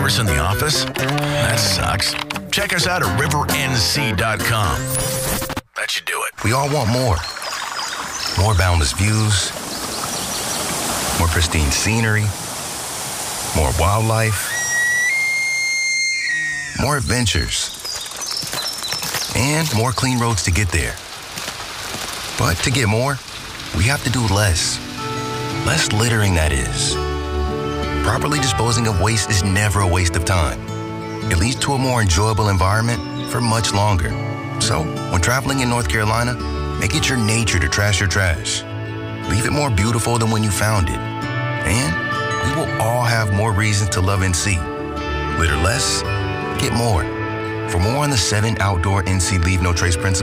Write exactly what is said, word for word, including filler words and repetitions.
hours in the office? That sucks. Check us out at river n c dot com. That should do it. We all want more. More boundless views, more pristine scenery, more wildlife, more adventures, and more clean roads to get there. But to get more, we have to do less. Less littering, that is. Properly disposing of waste is never a waste of time. It leads to a more enjoyable environment for much longer. So, when traveling in North Carolina, make it your nature to trash your trash. Leave it more beautiful than when you found it. And we will all have more reasons to love N C. Litter less, get more. For more on the seven outdoor N C Leave No Trace principles,